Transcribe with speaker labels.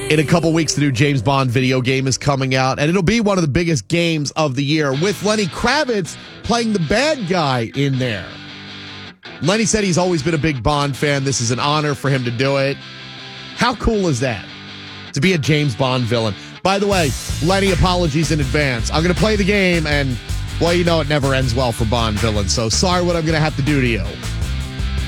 Speaker 1: In a couple weeks, the new James Bond video game is coming out, and it'll be one of the biggest games of the year with Lenny Kravitz playing the bad guy in there. Lenny said he's always been a big Bond fan. This is an honor for him to do it. How cool is that? To be a James Bond villain. By the way, Lenny, apologies in advance. I'm going to play the game, and, well, you know it never ends well for Bond villains, so sorry what I'm going to have to do to you.